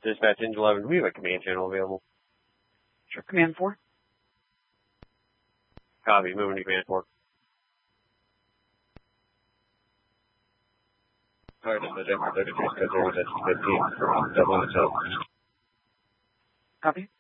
Dispatch Engine 11, do we have a command channel available? Sure, Command 4. Copy, moving to Command 4. Alright, that's the difference. That's 15. Double on the top. Copy.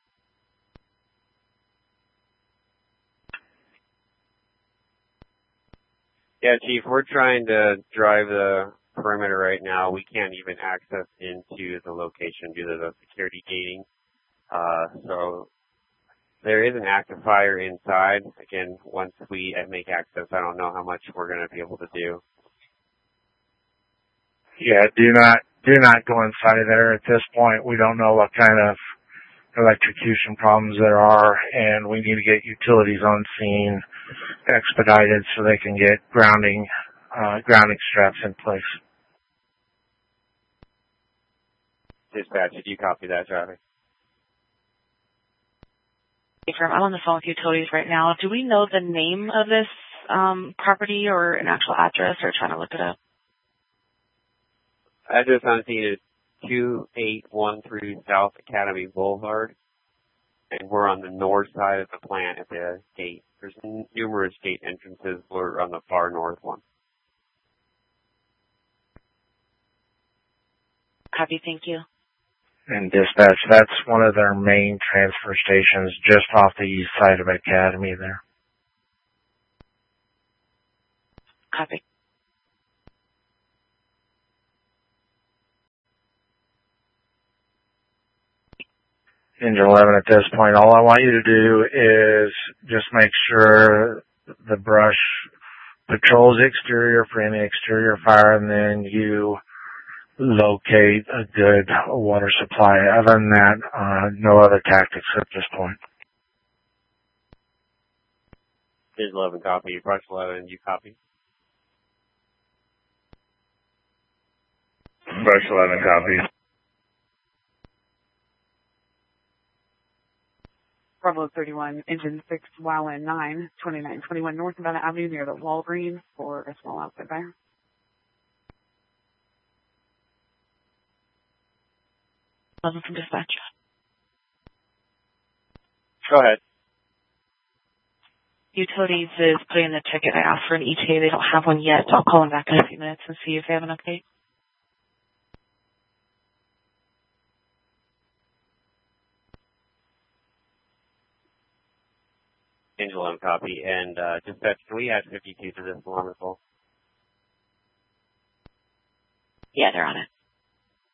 Yeah, Chief, we're trying to drive the perimeter right now. We can't even access into the location due to the security gating. So there is an active fire inside. Again, once we make access, I don't know how much we're going to be able to do. Yeah, do not go inside of there at this point. We don't know what kind of electrocution problems there are, and we need to get utilities on scene expedited so they can get grounding straps in place. Dispatch, did you copy that traffic? I'm on the phone with utilities right now. Do we know the name of this property or an actual address, or trying to look it up? Address on scene is 2813 South Academy Boulevard, and we're on the north side of the plant at the gate. There's numerous gate entrances. We're on the far north one. Copy, thank you. And dispatch, that's one of their main transfer stations just off the east side of Academy there. Copy. Engine 11 at this point, all I want you to do is just make sure the brush patrols the exterior for any exterior fire, and then you locate a good water supply. Other than that, no other tactics at this point. Engine 11 copy. Brush 11, you copy? Brush 11 copy. Bravo 31, Engine 6, Wowland 9, 2921 North Nevada Avenue near the Walgreens for a small outfit fire. Level from dispatch. Go ahead. Utilities is putting in the ticket. I asked for an ETA. They don't have one yet, so I'll call them back in a few minutes and see if they have an update. Engine 11 copy. And dispatch, can we add 52 to this alarm as well? Yeah, they're on it.